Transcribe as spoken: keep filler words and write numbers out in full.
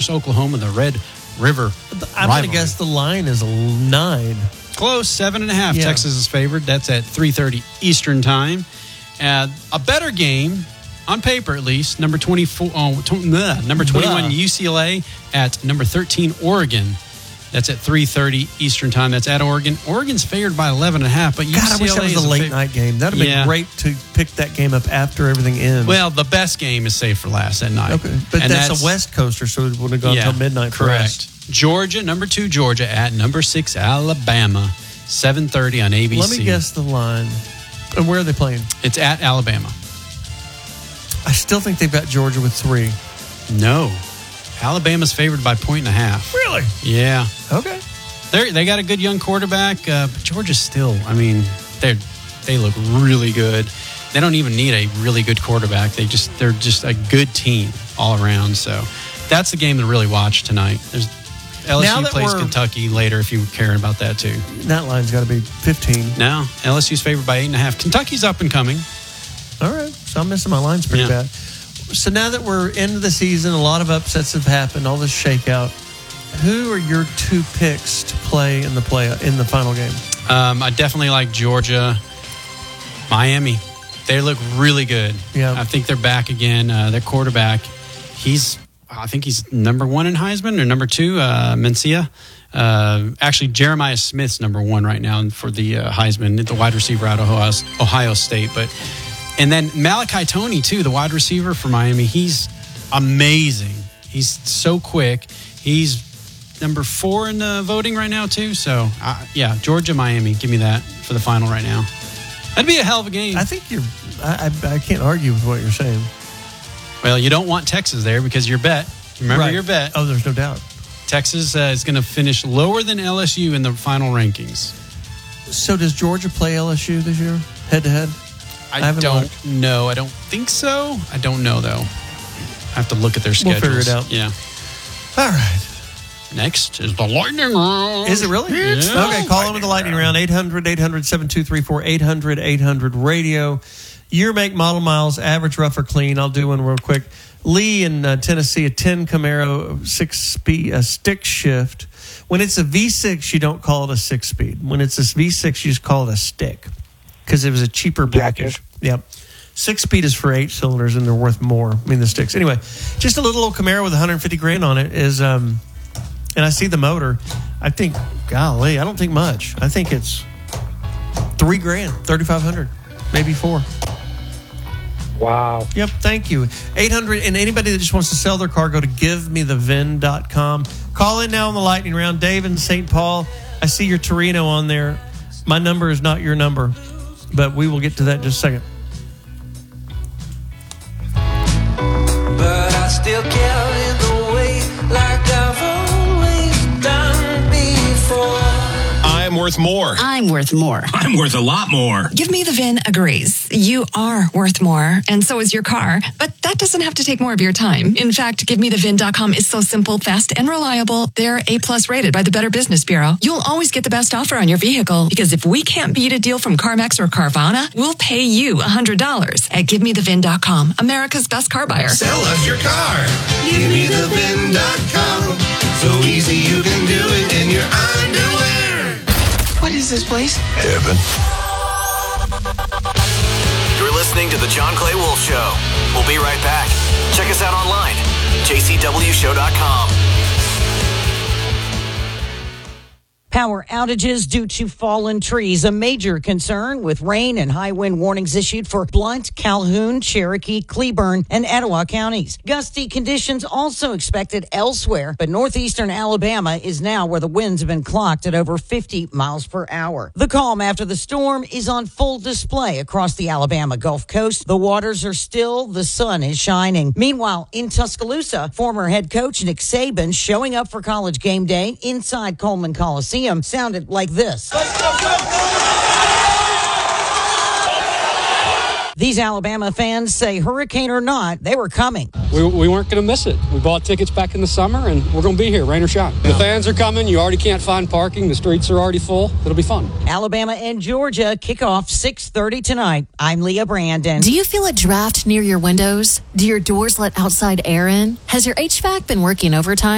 versus Oklahoma, the Red River I'm going to guess the line is a nine. Close, seven and a half. Yeah. Texas is favored. That's at three thirty Eastern time. Uh, a better game, on paper at least, number twenty-four, oh, tw- bleh, number twenty-one Blah. U C L A at number thirteen Oregon. That's at three thirty Eastern time. That's at Oregon. Oregon's favored by eleven and a half, but God, U C L A I wish that was is a late fav- night game. That would have Yeah. been great to pick that game up after everything ends. Well, the best game is saved for last at night. okay, but And that's, a West Coaster, so it would have gone Yeah, until midnight for correct. us. Georgia, number two Georgia at number six Alabama, seven thirty on A B C. Let me guess the line. And where are they playing? It's at Alabama. I still think they've got Georgia with three. No. Alabama's favored by point and a half. Really? Yeah. Okay. They they got a good young quarterback, uh, but Georgia's still, I mean, they they look really good. They don't even need a really good quarterback. They just they're just a good team all around. So that's the game to really watch tonight. There's L S Now U that plays we're- Kentucky later if you care about that too. That line's got to be fifteen. No, L S U's favored by eight and a half. Kentucky's up and coming. All right. So I'm missing my lines pretty Yeah. bad. So now that we're into the season, a lot of upsets have happened, all this shakeout. Who are your two picks to play in the play in the final game? Um, I definitely like Georgia, Miami. They look really good. Yeah. I think they're back again. Uh, their quarterback, he's, I think he's number one in Heisman or number two, uh, Mencia. Uh, actually, Jeremiah Smith's number one right now for the uh, Heisman, the wide receiver out of Ohio, Ohio State. But and then Malachi Toney too, the wide receiver for Miami. He's amazing. He's so quick. He's number four in the voting right now too. So uh, yeah, Georgia, Miami. Give me that for the final right now. That'd be a hell of a game. I think you're. I, I, I can't argue with what you're saying. Well, you don't want Texas there because your bet. Remember Right. your bet. Oh, there's no doubt. Texas uh, is going to finish lower than L S U in the final rankings. So does Georgia play L S U this year, head to head? I, I haven't don't looked. know. I don't think so. I don't know though. I have to look at their We'll schedules. figure it out. Yeah. All right. Next is the lightning round. Is it really? Yeah. Okay, call into the lightning round. eight hundred, eight hundred, seven two three four, eight hundred, eight hundred radio. Year, make, model, miles, average, rough, or clean. I'll do one real quick. Lee in uh, Tennessee, a ten Camaro, six speed, a stick shift. When it's a V six, you don't call it a six speed. When it's a V six, you just call it a stick because it was a cheaper package. Yep. Six speed is for eight cylinders and they're worth more. I mean, the sticks. Anyway, just a little old Camaro with one hundred fifty grand on it is, um, and I see the motor. I think, golly, I don't think much. I think it's three grand, thirty-five hundred, maybe four. Wow. Yep, thank you. eight hundred, and anybody that just wants to sell their car, go to give me the V I N dot com. Call in now on the lightning round. Dave in Saint Paul, I see your Torino on there. My number is not your number, but we will get to that in just a second. But I still carry the weight like I've always done before. I'm worth more. I'm worth more. I'm worth a lot more. Give Me the V I N agrees. You are worth more, and so is your car. But that doesn't have to take more of your time. In fact, Give Me the V I N dot com is so simple, fast, and reliable. They're A-plus rated by the Better Business Bureau. You'll always get the best offer on your vehicle, because if we can't beat a deal from CarMax or Carvana, we'll pay you one hundred dollars at Give Me the V I N dot com, America's best car buyer. Sell us your car. Give me the V I N dot com. So easy you can do it in your underwear. What is this place? Heaven. You're listening to The John Clay Wolf Show. We'll be right back. Check us out online, j c w show dot com. Power outages due to fallen trees, a major concern with rain and high wind warnings issued for Blount, Calhoun, Cherokee, Cleburne, and Etowah counties. Gusty conditions also expected elsewhere, but northeastern Alabama is now where the winds have been clocked at over fifty miles per hour. The calm after the storm is on full display across the Alabama Gulf Coast. The waters are still, the sun is shining. Meanwhile, in Tuscaloosa, former head coach Nick Saban showing up for college game day inside Coleman Coliseum sounded like this. These Alabama fans say hurricane or not, they were coming. We, we weren't going to miss it. We bought tickets back in the summer, and we're going to be here, rain or shine. The fans are coming. You already can't find parking. The streets are already full. It'll be fun. Alabama and Georgia kick off six thirty tonight. I'm Leah Brandon. Do you feel a draft near your windows? Do your doors let outside air in? Has your H V A C been working overtime?